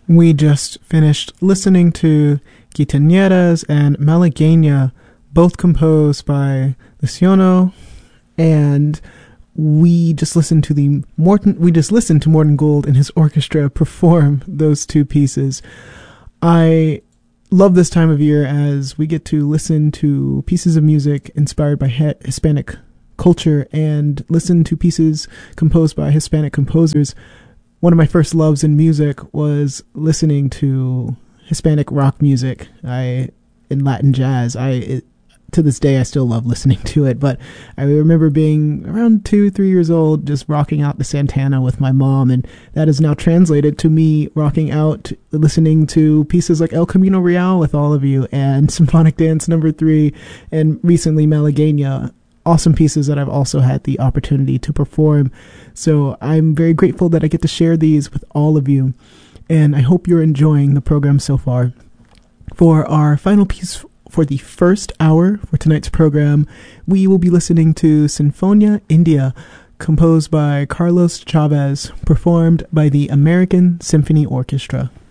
We just finished listening to Quinceañeras and Malagueña, both composed by Luciano, and we just listened to Morten Gold and his orchestra perform those two pieces. I love this time of year as we get to listen to pieces of music inspired by Hispanic culture and listen to pieces composed by Hispanic composers. One of my first loves in music was listening to Hispanic rock music. In Latin jazz. To this day, I still love listening to it, but I remember being around 2-3 years old, just rocking out to Santana with my mom, and that is now translated to me rocking out, listening to pieces like El Camino Real with all of you, and Symphonic Dance No. 3, and recently Malagueña. Awesome pieces that I've also had the opportunity to perform. So I'm very grateful that I get to share these with all of you. And I hope you're enjoying the program so far. For our final piece for the first hour for tonight's program, we will be listening to Sinfonia India, composed by Carlos Chavez, performed by the American Symphony Orchestra.